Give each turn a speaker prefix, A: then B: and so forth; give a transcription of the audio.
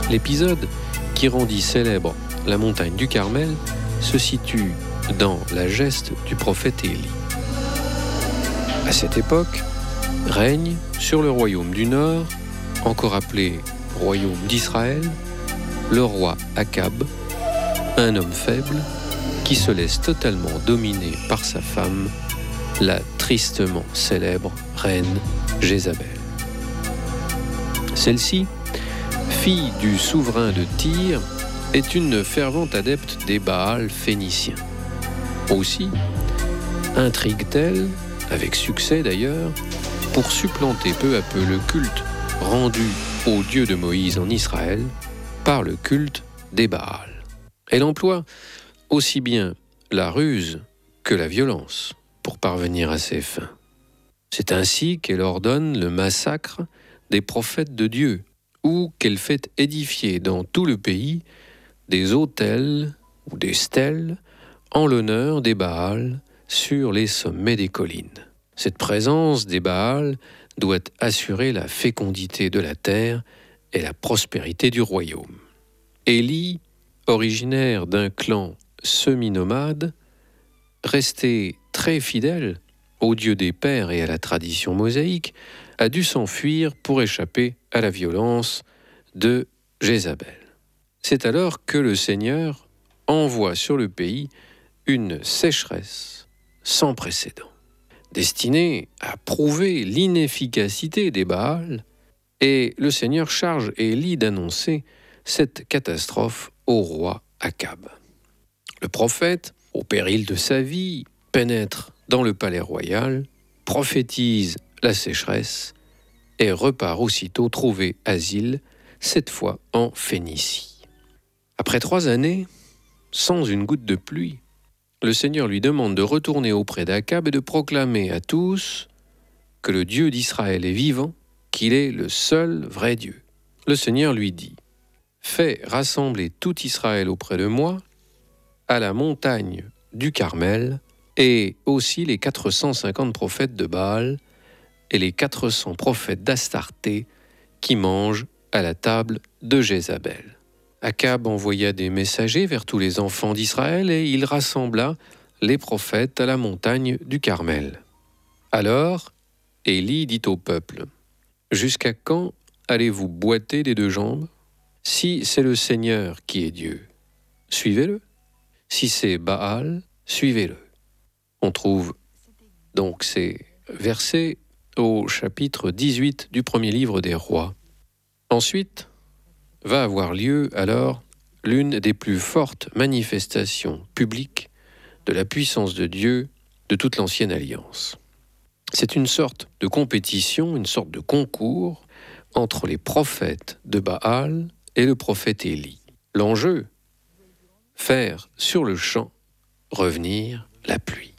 A: L'épisode qui rendit célèbre la montagne du Carmel se situe dans la geste du prophète Élie. À cette époque, règne sur le royaume du Nord, encore appelé royaume d'Israël, le roi Akab, un homme faible qui se laisse totalement dominer par sa femme, la tristement célèbre reine Jézabel. Celle-ci, fille du souverain de Tyr, est une fervente adepte des Baals phéniciens. Aussi, intrigue-t-elle, avec succès d'ailleurs, pour supplanter peu à peu le culte rendu au Dieu de Moïse en Israël par le culte des Baals. Elle emploie aussi bien la ruse que la violence pour parvenir à ses fins. C'est ainsi qu'elle ordonne le massacre des prophètes de Dieu, ou qu'elle fait édifier dans tout le pays des autels ou des stèles en l'honneur des Baals sur les sommets des collines. Cette présence des Baals doit assurer la fécondité de la terre et la prospérité du royaume. Élie, originaire d'un clan semi-nomade, resté très fidèle au Dieu des pères et à la tradition mosaïque, a dû s'enfuir pour échapper à la violence de Jézabel. C'est alors que le Seigneur envoie sur le pays une sécheresse sans précédent, destinée à prouver l'inefficacité des Baals, et le Seigneur charge Élie d'annoncer cette catastrophe au roi Akab. Le prophète, au péril de sa vie, pénètre dans le palais royal, prophétise la sécheresse et repart aussitôt trouver asile, cette fois en Phénicie. Après 3 années, sans une goutte de pluie, le Seigneur lui demande de retourner auprès d'Akab et de proclamer à tous que le Dieu d'Israël est vivant, qu'il est le seul vrai Dieu. Le Seigneur lui dit : « Fais rassembler tout Israël auprès de moi, à la montagne du Carmel, et aussi les 450 prophètes de Baal et les 400 prophètes d'Astarté qui mangent à la table de Jézabel. » Akab envoya des messagers vers tous les enfants d'Israël et il rassembla les prophètes à la montagne du Carmel. Alors, Élie dit au peuple : « Jusqu'à quand allez-vous boiter des 2 jambes ? Si c'est le Seigneur qui est Dieu, suivez-le. Si c'est Baal, suivez-le. » On trouve donc ces versets au chapitre 18 du premier livre des Rois. Ensuite, va avoir lieu alors l'une des plus fortes manifestations publiques de la puissance de Dieu de toute l'ancienne alliance. C'est une sorte de compétition, une sorte de concours entre les prophètes de Baal et le prophète Élie. L'enjeu, faire sur le champ revenir la pluie.